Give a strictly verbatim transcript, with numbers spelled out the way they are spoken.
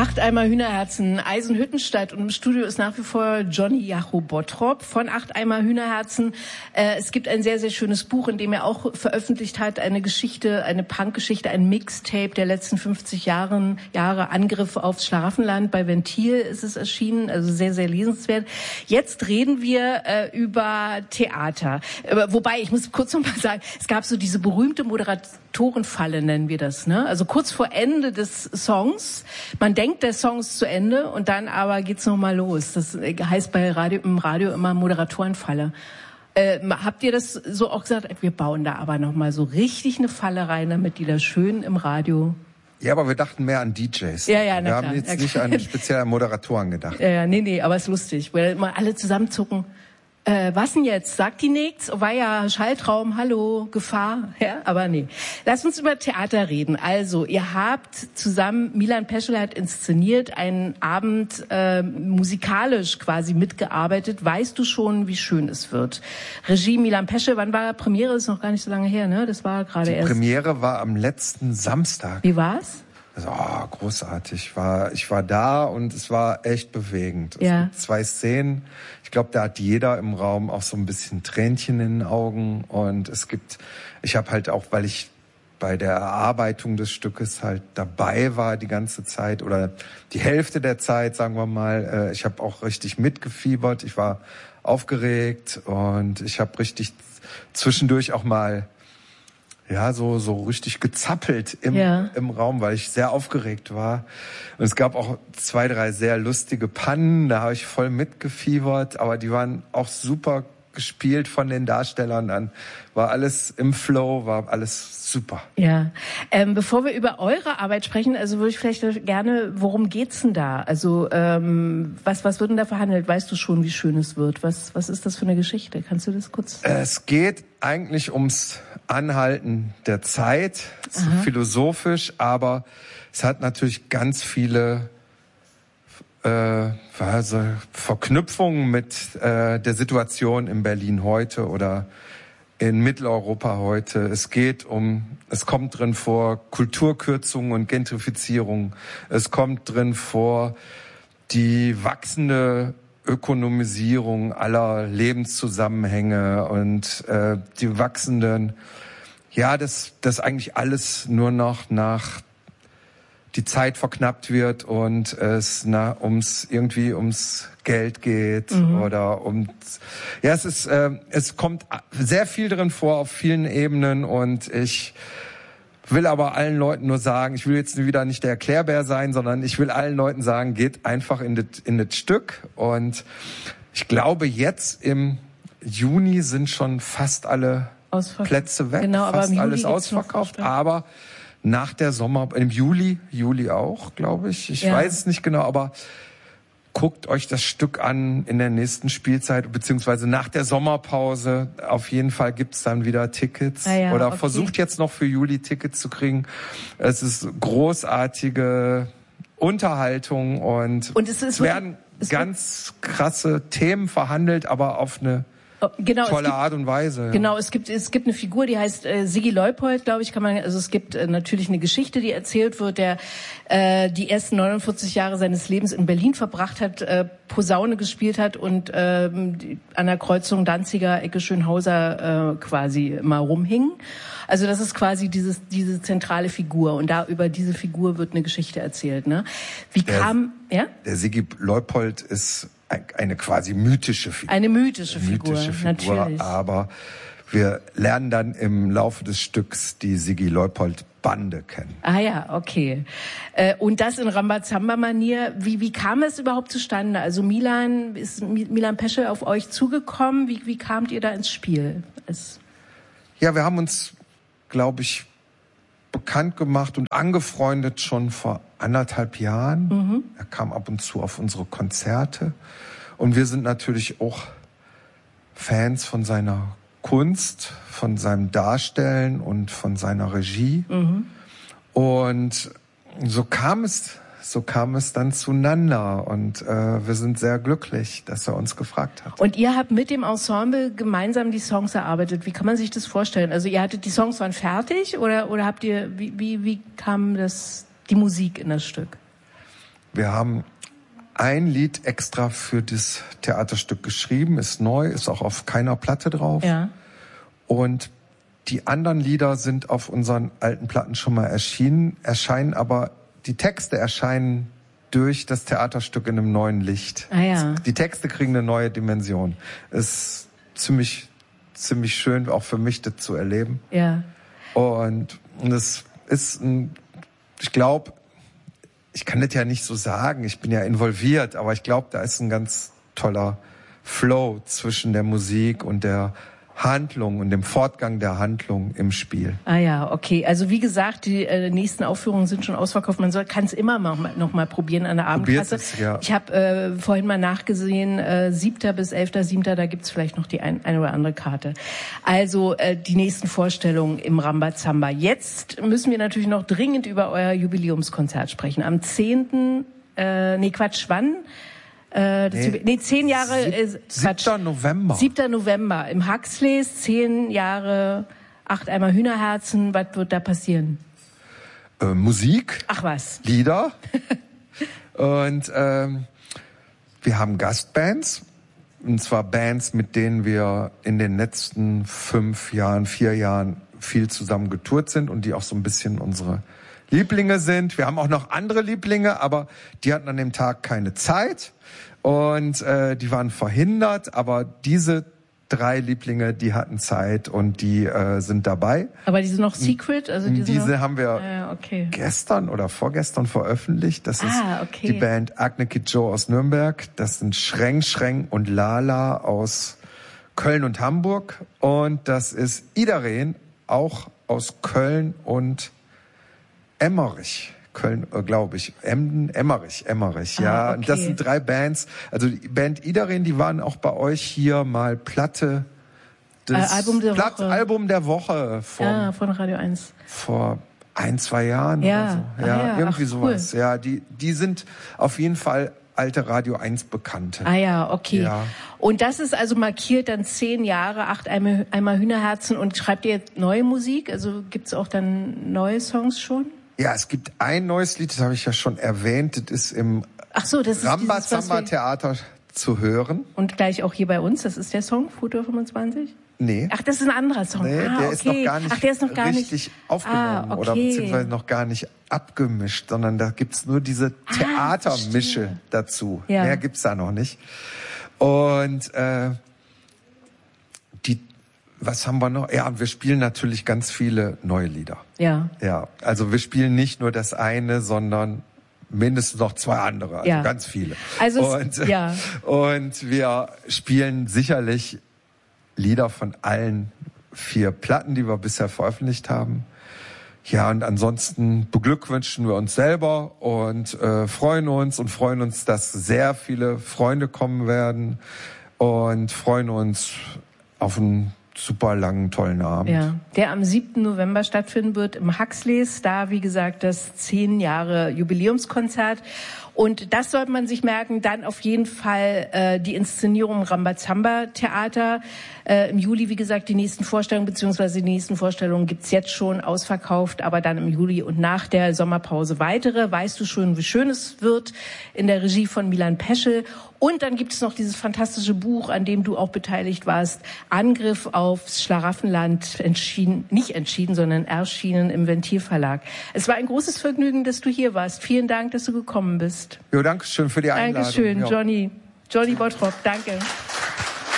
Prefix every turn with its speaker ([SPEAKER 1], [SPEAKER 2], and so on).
[SPEAKER 1] Acht Eimer Hühnerherzen, Eisenhüttenstadt, und im Studio ist nach wie vor Johnny Jacho-Bottrop von Acht Eimer Hühnerherzen. Äh, es gibt ein sehr, sehr schönes Buch, in dem er auch veröffentlicht hat, eine Geschichte, eine Punkgeschichte, ein Mixtape der letzten fünfzig Jahren, Jahre, Angriff aufs Schlaraffenland. Bei Ventil ist es erschienen, also sehr, sehr lesenswert. Jetzt reden wir äh, über Theater. Äh, wobei, ich muss kurz noch mal sagen, es gab so diese berühmte Moderatorenfalle, nennen wir das, ne? Also kurz vor Ende des Songs, man denkt, der Song ist zu Ende und dann aber geht's noch mal los. Das heißt bei Radio, im Radio immer Moderatorenfalle. Äh, habt ihr das so auch gesagt? Wir bauen da aber noch mal so richtig eine Falle rein, damit die da schön im Radio...
[SPEAKER 2] Ja, aber wir dachten mehr an D Js.
[SPEAKER 1] Ja, ja, na
[SPEAKER 2] Wir
[SPEAKER 1] klar.
[SPEAKER 2] haben jetzt
[SPEAKER 1] Ja,
[SPEAKER 2] nicht an spezielle Moderatoren gedacht.
[SPEAKER 1] Ja, ja, nee, nee, aber ist lustig, weil immer alle zusammenzucken. Äh, was denn jetzt? Sagt die nichts? Oh, war ja Schalltraum, hallo, Gefahr, ja, aber nee. Lass uns über Theater reden. Also, ihr habt zusammen, Milan Peschel hat inszeniert, einen Abend äh, musikalisch quasi mitgearbeitet. Weißt du schon, wie schön es wird? Regie Milan Peschel, wann war Premiere? Ist noch gar nicht so lange her, ne? Das war gerade erst.
[SPEAKER 2] Die Premiere war am letzten Samstag.
[SPEAKER 1] Wie war's?
[SPEAKER 2] Also, oh, großartig. Ich war, ich war da und es war echt bewegend. Es
[SPEAKER 1] ja.
[SPEAKER 2] gibt zwei Szenen. Ich glaube, da hat jeder im Raum auch so ein bisschen Tränchen in den Augen. Und es gibt, ich habe halt auch, weil ich bei der Erarbeitung des Stückes halt dabei war die ganze Zeit oder die Hälfte der Zeit, sagen wir mal, ich habe auch richtig mitgefiebert. Ich war aufgeregt und ich habe richtig zwischendurch auch mal ja, so, so richtig gezappelt im, ja. im Raum, weil ich sehr aufgeregt war. Und es gab auch zwei, drei sehr lustige Pannen, da habe ich voll mitgefiebert, aber die waren auch super gespielt von den Darstellern. Dann war alles im Flow, war alles super.
[SPEAKER 1] Ja, ähm, bevor wir über eure Arbeit sprechen, also würde ich vielleicht gerne, worum geht's denn da? Also ähm, was was wird denn da verhandelt? Weißt du schon, wie schön es wird? Was was ist das für eine Geschichte? Kannst du das kurz?
[SPEAKER 2] Es geht eigentlich ums Anhalten der Zeit, so philosophisch, aber es hat natürlich ganz viele äh, also Verknüpfungen mit äh, der Situation in Berlin heute oder in Mitteleuropa heute. Es geht um, es kommt drin vor Kulturkürzung und Gentrifizierung. Es kommt drin vor die wachsende Ökonomisierung aller Lebenszusammenhänge und äh, die wachsenden, ja, dass das eigentlich alles nur noch nach die Zeit verknappt wird und es na, ums irgendwie ums Geld geht mhm. oder um ja es ist äh, es kommt sehr viel drin vor auf vielen Ebenen und ich will aber allen Leuten nur sagen, ich will jetzt wieder nicht der Erklärbär sein, sondern ich will allen Leuten sagen, geht einfach in das in das Stück und ich glaube jetzt im Juni sind schon fast alle Plätze weg,
[SPEAKER 1] genau,
[SPEAKER 2] fast
[SPEAKER 1] aber im Juli
[SPEAKER 2] alles ausverkauft, aber nach der Sommer, im Juli, Juli auch, glaube ich. Ich ja. weiß es nicht genau, aber guckt euch das Stück an in der nächsten Spielzeit, beziehungsweise nach der Sommerpause. Auf jeden Fall gibt's dann wieder Tickets. Ah ja, oder okay. Versucht jetzt noch für Juli Tickets zu kriegen. Es ist großartige Unterhaltung und, und es, ist, es werden es ganz krasse Themen verhandelt, aber auf eine Genau, tolle gibt, Art und Weise. Ja.
[SPEAKER 1] Genau, es gibt es gibt eine Figur, die heißt äh, Sigi Leupold, glaube ich, kann man. Also es gibt äh, natürlich eine Geschichte, die erzählt wird, der äh, die ersten neunundvierzig Jahre seines Lebens in Berlin verbracht hat, äh, Posaune gespielt hat und äh, die, an der Kreuzung Danziger Ecke Schönhauser äh, quasi immer rumhing. Also das ist quasi dieses diese zentrale Figur und da über diese Figur wird eine Geschichte erzählt. Ne? Wie
[SPEAKER 2] der,
[SPEAKER 1] kam ja?
[SPEAKER 2] Der Sigi Leupold ist eine quasi mythische Figur.
[SPEAKER 1] Eine mythische Figur,
[SPEAKER 2] mythische Figur
[SPEAKER 1] natürlich.
[SPEAKER 2] Aber wir lernen dann im Laufe des Stücks die Sigi Leupold Bande kennen.
[SPEAKER 1] Ah ja, okay. Äh, und das in Rambazamba-Manier. Wie, wie kam es überhaupt zustande? Also Milan, ist Milan Peschel auf euch zugekommen? Wie, wie kamt ihr da ins Spiel? Es
[SPEAKER 2] ja, wir haben uns, glaube ich, bekannt gemacht und angefreundet schon vor anderthalb Jahren. Mhm. Er kam ab und zu auf unsere Konzerte. Und wir sind natürlich auch Fans von seiner Kunst, von seinem Darstellen und von seiner Regie. Mhm. Und so kam es, so kam es dann zueinander. Und äh, wir sind sehr glücklich, dass er uns gefragt hat.
[SPEAKER 1] Und ihr habt mit dem Ensemble gemeinsam die Songs erarbeitet. Wie kann man sich das vorstellen? Also ihr hattet die Songs waren fertig oder oder habt ihr wie wie wie kam das die Musik in das Stück?
[SPEAKER 2] wir haben ein Lied extra für das Theaterstück geschrieben, ist neu, ist auch auf keiner Platte drauf.
[SPEAKER 1] Ja.
[SPEAKER 2] Und die anderen Lieder sind auf unseren alten Platten schon mal erschienen, erscheinen aber, die Texte erscheinen durch das Theaterstück in einem neuen Licht.
[SPEAKER 1] Ah, ja.
[SPEAKER 2] Die Texte kriegen eine neue Dimension. Ist ziemlich, ziemlich schön, auch für mich das zu erleben.
[SPEAKER 1] Ja.
[SPEAKER 2] Und es ist ein, ich glaube, ich kann das ja nicht so sagen, ich bin ja involviert, aber ich glaube, da ist ein ganz toller Flow zwischen der Musik und der Handlung und dem Fortgang der Handlung im Spiel.
[SPEAKER 1] Ah ja, okay. Also wie gesagt, die äh, nächsten Aufführungen sind schon ausverkauft. Man soll kann es immer noch mal, noch mal probieren an der Abendkasse.
[SPEAKER 2] Es, ja.
[SPEAKER 1] Ich habe äh, vorhin mal nachgesehen, äh, siebter bis elfter siebter da gibt's vielleicht noch die ein, eine oder andere Karte. Also äh, die nächsten Vorstellungen im Rambazamba. Jetzt müssen wir natürlich noch dringend über euer Jubiläumskonzert sprechen. Am zehnten Äh, nee, Quatsch, wann? Äh, das nee, nee, zehn Jahre. Äh,
[SPEAKER 2] siebter November.
[SPEAKER 1] siebter November im Huxleys, zehn Jahre, acht Eimer Hühnerherzen. Was wird da passieren?
[SPEAKER 2] Äh, Musik.
[SPEAKER 1] Ach was.
[SPEAKER 2] Lieder. Und ähm, wir haben Gastbands. Und zwar Bands, mit denen wir in den letzten fünf Jahren, vier Jahren viel zusammen getourt sind und die auch so ein bisschen unsere Lieblinge sind. Wir haben auch noch andere Lieblinge, aber die hatten an dem Tag keine Zeit und äh, die waren verhindert. Aber diese drei Lieblinge, die hatten Zeit und die äh, sind dabei.
[SPEAKER 1] Aber die sind noch secret? Also die
[SPEAKER 2] diese
[SPEAKER 1] noch...
[SPEAKER 2] haben wir
[SPEAKER 1] ah, okay.
[SPEAKER 2] gestern oder vorgestern veröffentlicht. Das ist
[SPEAKER 1] ah, okay.
[SPEAKER 2] die Band Agne Kid Joe aus Nürnberg. Das sind Schreng Schreng und Lala aus Köln und Hamburg. Und das ist Idaren, auch aus Köln und Emmerich, Köln, äh, glaube ich, Emden, Emmerich, Emmerich, ja.
[SPEAKER 1] Ah, okay.
[SPEAKER 2] Und das sind drei Bands. Also die Band Idaren, die waren auch bei euch hier mal Platte des
[SPEAKER 1] äh, Album der
[SPEAKER 2] Platt,
[SPEAKER 1] Woche.
[SPEAKER 2] Album der Woche von,
[SPEAKER 1] ah, von Radio eins.
[SPEAKER 2] Vor ein, zwei Jahren
[SPEAKER 1] ja.
[SPEAKER 2] oder so. Ja,
[SPEAKER 1] ah, ja.
[SPEAKER 2] irgendwie
[SPEAKER 1] Ach,
[SPEAKER 2] sowas.
[SPEAKER 1] Cool.
[SPEAKER 2] Ja, die, die sind auf jeden Fall alte Radio eins Bekannte.
[SPEAKER 1] Ah ja, okay.
[SPEAKER 2] Ja.
[SPEAKER 1] Und das ist also markiert dann zehn Jahre, acht Eimer, Eimer Hühnerherzen. Und schreibt ihr jetzt neue Musik? Also gibt's auch dann neue Songs schon?
[SPEAKER 2] Ja, es gibt ein neues Lied, das habe ich ja schon erwähnt, das ist im
[SPEAKER 1] Ach so, das ist
[SPEAKER 2] Rambazamba Theater zu hören.
[SPEAKER 1] Und gleich auch hier bei uns, das ist der Song, Futur fünfundzwanzig?
[SPEAKER 2] Nee.
[SPEAKER 1] Ach, das ist ein anderer Song.
[SPEAKER 2] Nee,
[SPEAKER 1] ah,
[SPEAKER 2] der
[SPEAKER 1] okay.
[SPEAKER 2] ist noch gar nicht,
[SPEAKER 1] Ach, der ist noch gar
[SPEAKER 2] richtig
[SPEAKER 1] nicht
[SPEAKER 2] aufgenommen
[SPEAKER 1] ah, okay.
[SPEAKER 2] oder beziehungsweise noch gar nicht abgemischt, sondern da gibt's nur diese Theatermische
[SPEAKER 1] ah,
[SPEAKER 2] dazu.
[SPEAKER 1] Ja.
[SPEAKER 2] Mehr gibt's da noch nicht. Und äh, die Was haben wir noch? Ja, wir spielen natürlich ganz viele neue Lieder.
[SPEAKER 1] Ja.
[SPEAKER 2] Ja, also wir spielen nicht nur das eine, sondern mindestens noch zwei andere, also
[SPEAKER 1] ja.
[SPEAKER 2] ganz viele.
[SPEAKER 1] Also
[SPEAKER 2] und,
[SPEAKER 1] es, ja.
[SPEAKER 2] und wir spielen sicherlich Lieder von allen vier Platten, die wir bisher veröffentlicht haben. Ja, und ansonsten beglückwünschen wir uns selber und äh, freuen uns und freuen uns, dass sehr viele Freunde kommen werden und freuen uns auf einen super langen, tollen Abend.
[SPEAKER 1] Ja, der am siebten November stattfinden wird im Huxleys. Da, wie gesagt, das zehn Jahre Jubiläumskonzert. Und das sollte man sich merken. Dann auf jeden Fall äh, die Inszenierung im Rambazamba Theater. Äh, Im Juli, wie gesagt, die nächsten Vorstellungen, beziehungsweise die nächsten Vorstellungen gibt's jetzt schon ausverkauft, aber dann im Juli und nach der Sommerpause weitere. Weißt du schon, wie schön es wird, in der Regie von Milan Peschel. Und dann gibt es noch dieses fantastische Buch, an dem du auch beteiligt warst, Angriff aufs Schlaraffenland, entschieden, nicht entschieden, sondern erschienen im Ventilverlag. Es war ein großes Vergnügen, dass du hier warst. Vielen Dank, dass du gekommen bist.
[SPEAKER 2] Jo, danke schön für die Einladung.
[SPEAKER 1] Dankeschön,
[SPEAKER 2] ja.
[SPEAKER 1] Johnny. Johnny Bottrop, danke.